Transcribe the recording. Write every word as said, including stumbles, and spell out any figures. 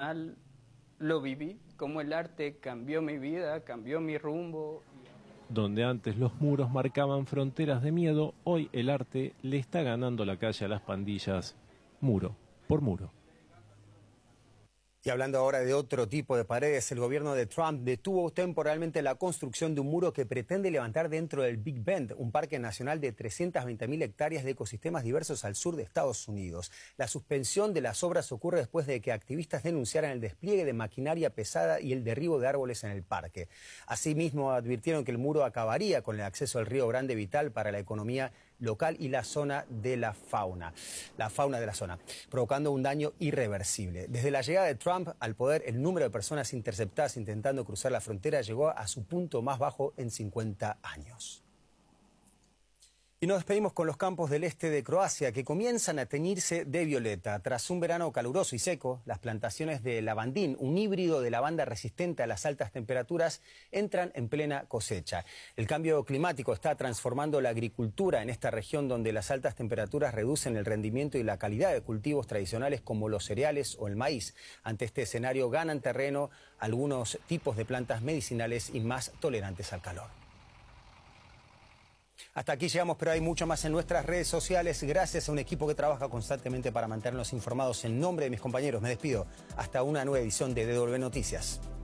personal lo viví, cómo el arte cambió mi vida, cambió mi rumbo. Donde antes los muros marcaban fronteras de miedo, hoy el arte le está ganando la calle a las pandillas, muro por muro. Y hablando ahora de otro tipo de paredes, el gobierno de Trump detuvo temporalmente la construcción de un muro que pretende levantar dentro del Big Bend, un parque nacional de trescientas veinte mil hectáreas de ecosistemas diversos al sur de Estados Unidos. La suspensión de las obras ocurre después de que activistas denunciaran el despliegue de maquinaria pesada y el derribo de árboles en el parque. Asimismo, advirtieron que el muro acabaría con el acceso al río Grande, vital para la economía local y la zona de la fauna, la fauna de la zona, provocando un daño irreversible. Desde la llegada de Trump al poder, el número de personas interceptadas intentando cruzar la frontera llegó a su punto más bajo en cincuenta años. Y nos despedimos con los campos del este de Croacia, que comienzan a teñirse de violeta. Tras un verano caluroso y seco, las plantaciones de lavandín, un híbrido de lavanda resistente a las altas temperaturas, entran en plena cosecha. El cambio climático está transformando la agricultura en esta región, donde las altas temperaturas reducen el rendimiento y la calidad de cultivos tradicionales como los cereales o el maíz. Ante este escenario ganan terreno algunos tipos de plantas medicinales y más tolerantes al calor. Hasta aquí llegamos, pero hay mucho más en nuestras redes sociales. Gracias a un equipo que trabaja constantemente para mantenernos informados. En nombre de mis compañeros me despido. Hasta una nueva edición de D W Noticias.